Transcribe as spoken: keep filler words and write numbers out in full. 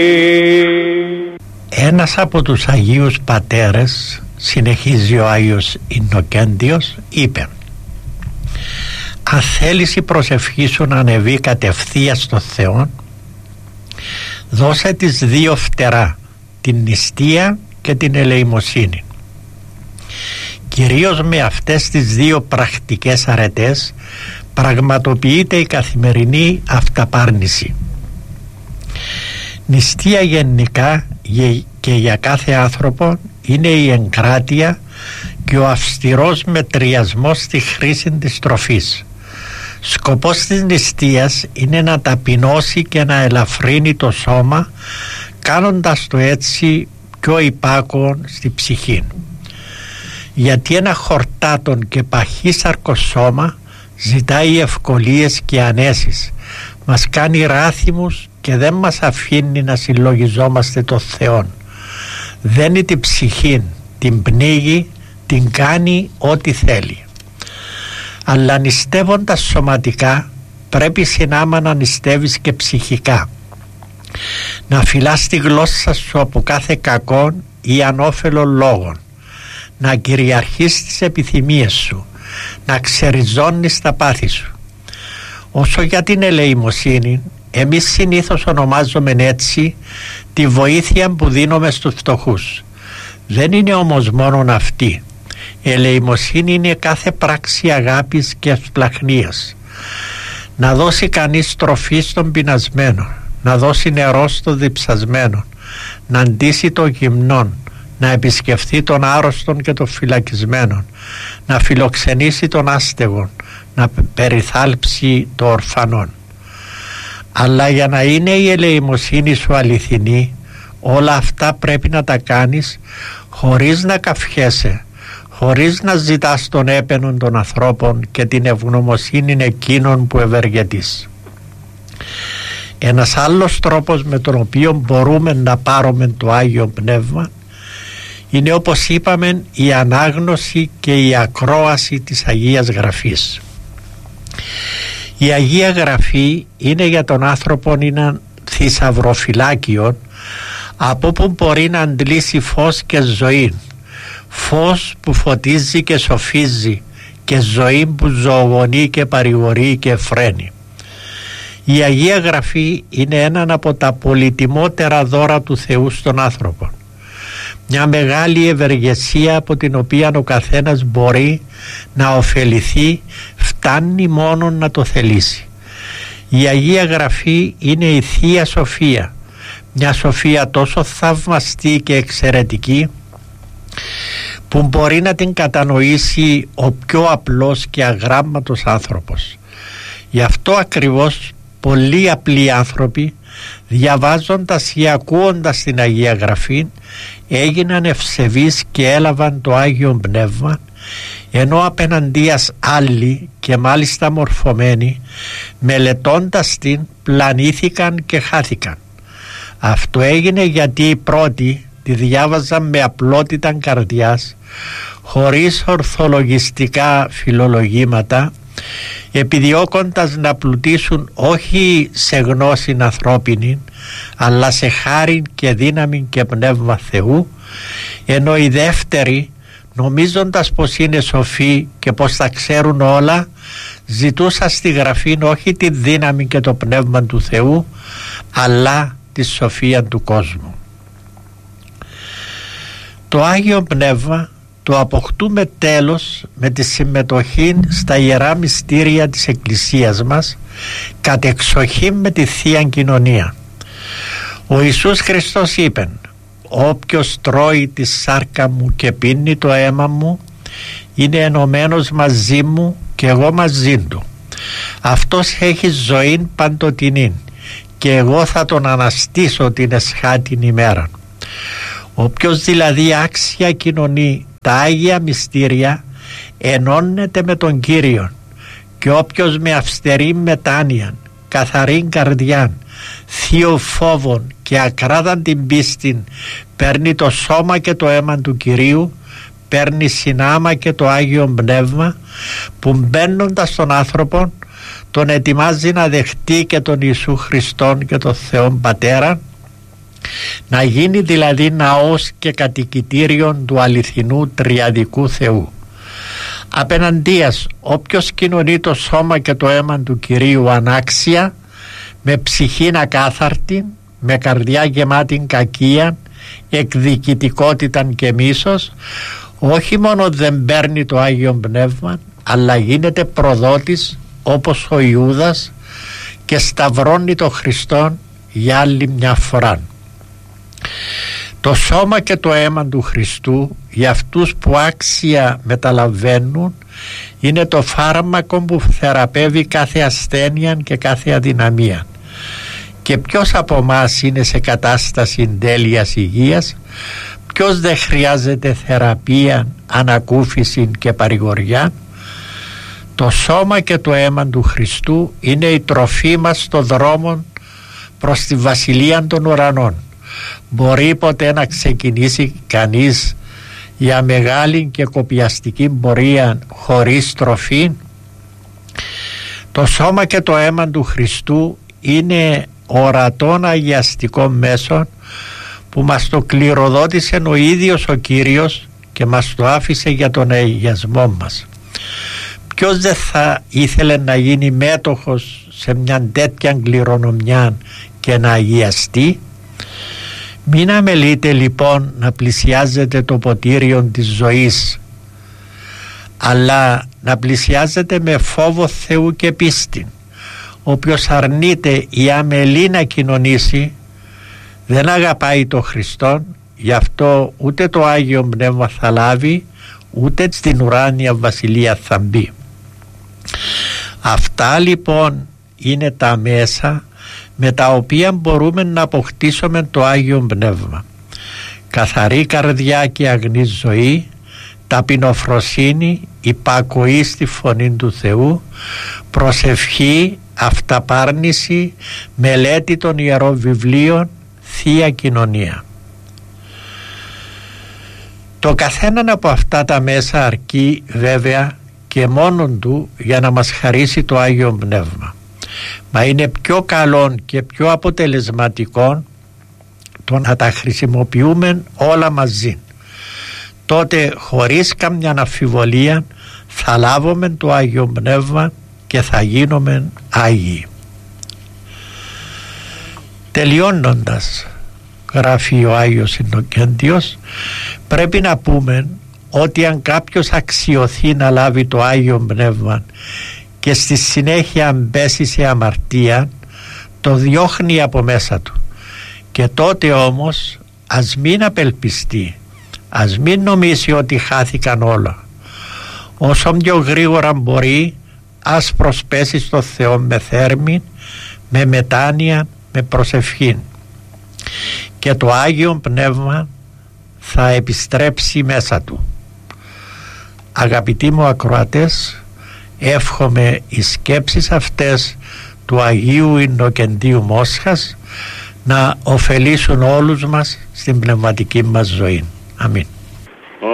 Ένας από τους Αγίους Πατέρες, συνεχίζει ο Άγιος Ιννοκέντιος, είπε: αν θέλεις η προσευχή σου να ανεβεί κατευθείαν στο Θεό, δώσε τις δύο φτερά, την νηστεία και την ελεημοσύνη. Κυρίως με αυτές τις δύο πρακτικές αρετές πραγματοποιείται η καθημερινή αυταπάρνηση. Νηστεία γενικά και για κάθε άνθρωπο είναι η εγκράτεια και ο αυστηρός μετριασμός στη χρήση της τροφής. Σκοπός της νηστείας είναι να ταπεινώσει και να ελαφρύνει το σώμα, κάνοντας το έτσι πιο υπάκουον στη ψυχή. Γιατί ένα χορτάτον και παχύσαρκο σώμα ζητάει ευκολίες και ανέσεις, μας κάνει ράθιμους και δεν μας αφήνει να συλλογιζόμαστε το Θεόν. Δένει την ψυχή, την πνίγει, την κάνει ό,τι θέλει. Αλλά νηστεύοντας σωματικά πρέπει συνάμα να νηστεύεις και ψυχικά, να φυλάς τη γλώσσα σου από κάθε κακόν ή ανώφελων λόγων, να κυριαρχείς τις επιθυμίες σου, να ξεριζώνεις τα πάθη σου. Όσο για την ελεημοσύνη, εμείς συνήθως ονομάζουμε έτσι τη βοήθεια που δίνουμε στους φτωχούς. Δεν είναι όμως μόνον αυτή. Η ελεημοσύνη είναι κάθε πράξη αγάπης και ευσπλαχνίας. Να δώσει κανείς τροφή στον πεινασμένο, να δώσει νερό στον διψασμένο, να αντίσει το γυμνόν, να επισκεφθεί τον άρρωστον και τον φυλακισμένον, να φιλοξενήσει τον άστεγον, να περιθάλψει το ορφανόν. Αλλά για να είναι η ελεημοσύνη σου αληθινή, όλα αυτά πρέπει να τα κάνεις χωρίς να καυχέσαι, χωρίς να ζητάς τον έπαινον των ανθρώπων και την ευγνωμοσύνη εκείνων που ευεργετείς. Ένας άλλος τρόπος με τον οποίο μπορούμε να πάρουμε το Άγιο Πνεύμα είναι, όπως είπαμε, η ανάγνωση και η ακρόαση της Αγίας Γραφής. Η Αγία Γραφή είναι για τον άνθρωπο ένα θησαυροφυλάκιο από όπου μπορεί να αντλήσει φως και ζωή, φως που φωτίζει και σοφίζει και ζωή που ζωογονεί και παρηγορεί και φρένει. Η Αγία Γραφή είναι έναν από τα πολυτιμότερα δώρα του Θεού στον άνθρωπο, μια μεγάλη ευεργεσία από την οποία ο καθένας μπορεί να ωφεληθεί, φτάνει μόνο να το θελήσει. Η Αγία Γραφή είναι η Θεία Σοφία, μια σοφία τόσο θαυμαστή και εξαιρετική που μπορεί να την κατανοήσει ο πιο απλός και αγράμματος άνθρωπος. Γι' αυτό ακριβώς πολλοί απλοί άνθρωποι, διαβάζοντας ή ακούοντας την Αγία Γραφή, έγιναν ευσεβείς και έλαβαν το Άγιο Πνεύμα, ενώ απέναντίας άλλοι και μάλιστα μορφωμένοι, μελετώντας την, πλανήθηκαν και χάθηκαν. Αυτό έγινε γιατί οι πρώτοι τη διάβαζαν με απλότητα καρδιάς, χωρίς ορθολογιστικά φιλολογήματα, επιδιώκοντας να πλουτίσουν όχι σε γνώση ανθρώπινη, αλλά σε χάριν και δύναμη και πνεύμα Θεού, ενώ οι δεύτεροι, νομίζοντας πως είναι σοφοί και πως θα ξέρουν όλα, ζητούσαν στη Γραφή όχι τη δύναμη και το πνεύμα του Θεού, αλλά τη σοφία του κόσμου. Το Άγιο Πνεύμα το αποκτούμε τέλος με τη συμμετοχή στα Ιερά Μυστήρια της Εκκλησίας μας, κατεξοχήν με τη Θεία Κοινωνία. Ο Ιησούς Χριστός είπε: όποιος τρώει τη σάρκα μου και πίνει το αίμα μου είναι ενωμένος μαζί μου και εγώ μαζί του. Αυτός έχει ζωή παντοτινή και εγώ θα τον αναστήσω την εσχάτην ημέρα. Όποιος δηλαδή άξια κοινωνεί τα Άγια Μυστήρια ενώνεται με τον Κύριον, και όποιος με αυστερή μετάνοια, καθαρή καρδιά, θείο φόβων και ακράδαντη πίστην παίρνει το σώμα και το αίμα του Κυρίου, παίρνει συνάμα και το Άγιο Πνεύμα, που μπαίνοντας τον άνθρωπο τον ετοιμάζει να δεχτεί και τον Ιησού Χριστόν και τον Θεόν Πατέρα, να γίνει δηλαδή ναός και κατοικητήριον του αληθινού τριαδικού Θεού. Απέναντίας, όποιος κοινωνεί το σώμα και το αίμα του Κυρίου ανάξια, με ψυχήν ακάθαρτη, με καρδιά γεμάτη κακία, εκδικητικότητα και μίσος, όχι μόνο δεν παίρνει το Άγιο Πνεύμα, αλλά γίνεται προδότης όπως ο Ιούδας και σταυρώνει το Χριστόν για άλλη μια φορά. Το σώμα και το αίμα του Χριστού για αυτούς που άξια μεταλαβαίνουν είναι το φάρμακο που θεραπεύει κάθε ασθένεια και κάθε αδυναμία. Και ποιος από εμάς είναι σε κατάσταση τέλειας υγείας, ποιος δεν χρειάζεται θεραπεία, ανακούφιση και παρηγοριά? Το σώμα και το αίμα του Χριστού είναι η τροφή μας στο δρόμο προς τη Βασιλεία των Ουρανών. Μπορεί ποτέ να ξεκινήσει κανείς για μεγάλη και κοπιαστική πορεία χωρίς τροφή? Το σώμα και το αίμα του Χριστού είναι ορατόν αγιαστικό μέσο που μας το κληροδότησε ο ίδιος ο Κύριος και μας το άφησε για τον αγιασμό μας. Ποιος δεν θα ήθελε να γίνει μέτοχος σε μια τέτοια κληρονομιά και να αγιαστεί? Μην αμελείτε λοιπόν να πλησιάζετε το ποτήριο της ζωής, αλλά να πλησιάζετε με φόβο Θεού και πίστη. Όποιος αρνείται ή αμελεί να κοινωνήσει δεν αγαπάει το Χριστόν, γι' αυτό ούτε το Άγιο Πνεύμα θα λάβει, ούτε στην ουράνια βασιλεία θα μπει. Αυτά λοιπόν είναι τα μέσα με τα οποία μπορούμε να αποκτήσουμε το Άγιο Πνεύμα: καθαρή καρδιά και αγνή ζωή, ταπεινοφροσύνη, υπακοή στη φωνή του Θεού, προσευχή, αυταπάρνηση, μελέτη των Ιερών Βιβλίων, Θεία Κοινωνία. Το καθέναν από αυτά τα μέσα αρκεί βέβαια και μόνον του για να μας χαρίσει το Άγιο Πνεύμα. Μα είναι πιο καλό και πιο αποτελεσματικό το να τα χρησιμοποιούμε όλα μαζί. Τότε χωρίς καμιά αμφιβολία θα λάβουμε το Άγιο Πνεύμα και θα γίνουμε Άγιοι. Τελειώνοντας, γράφει ο Άγιος Ιννοκέντιος, πρέπει να πούμε ότι αν κάποιος αξιωθεί να λάβει το Άγιο Πνεύμα και στη συνέχεια μπέσει σε αμαρτία, το διώχνει από μέσα του. Και τότε όμως ας μην απελπιστεί, ας μην νομίσει ότι χάθηκαν όλα. Όσο πιο γρήγορα μπορεί, ας προσπέσει στο Θεό με θέρμη, με μετάνοια, με προσευχή, και το Άγιο Πνεύμα θα επιστρέψει μέσα του. Αγαπητοί μου ακροατές, εύχομαι οι σκέψεις αυτές του Αγίου Ιννοκεντίου Μόσχας να ωφελήσουν όλους μας στην πνευματική μας ζωή. Αμήν.